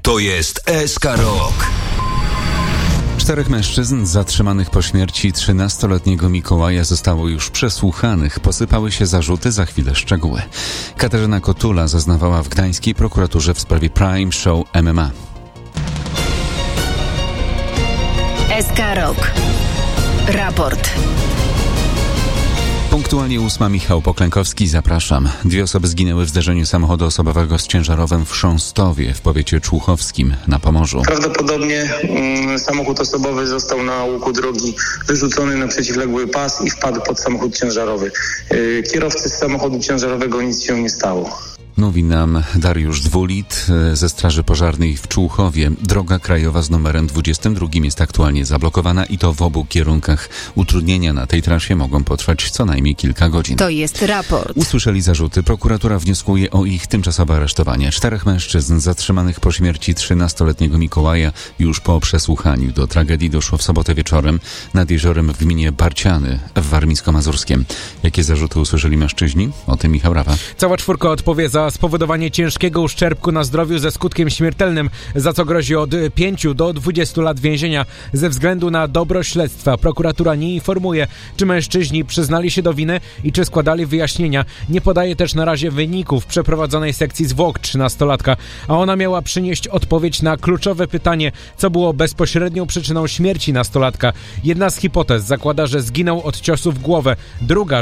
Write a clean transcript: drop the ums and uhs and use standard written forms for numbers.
To jest SK Rok. 4 mężczyzn zatrzymanych po śmierci 13-letniego Mikołaja zostało już przesłuchanych. Posypały się zarzuty, za chwilę szczegóły. Katarzyna Kotula zeznawała w gdańskiej prokuraturze w sprawie Prime Show MMA. SK Rok. Raport. Punktualnie 8. Michał Poklękowski, zapraszam. 2 osoby zginęły w zderzeniu samochodu osobowego z ciężarowym w Chrząstowie w powiecie człuchowskim na Pomorzu. Prawdopodobnie samochód osobowy został na łuku drogi wyrzucony na przeciwległy pas i wpadł pod samochód ciężarowy. Kierowcy z samochodu ciężarowego nic się nie stało. Mówi nam Dariusz Dwulit ze Straży Pożarnej w Człuchowie. Droga krajowa z numerem 22 jest aktualnie zablokowana i to w obu kierunkach. Utrudnienia na tej trasie mogą potrwać co najmniej kilka godzin. To jest raport. Usłyszeli zarzuty. Prokuratura wnioskuje o ich tymczasowe aresztowanie. 4 mężczyzn zatrzymanych po śmierci 13-letniego Mikołaja już po przesłuchaniu. Do tragedii doszło w sobotę wieczorem nad jeziorem w gminie Barciany w Warmińsko-Mazurskiem. Jakie zarzuty usłyszeli mężczyźni? O tym Michał Rawa. Cała czwórka odpowie za spowodowanie ciężkiego uszczerbku na zdrowiu ze skutkiem śmiertelnym, za co grozi od 5 do 20 lat więzienia. Ze względu na dobro śledztwa prokuratura nie informuje, czy mężczyźni przyznali się do winy i czy składali wyjaśnienia. Nie podaje też na razie wyników przeprowadzonej sekcji zwłok 13-latka, a ona miała przynieść odpowiedź na kluczowe pytanie, co było bezpośrednią przyczyną śmierci nastolatka. Jedna z hipotez zakłada, że zginął od ciosu w głowę, druga,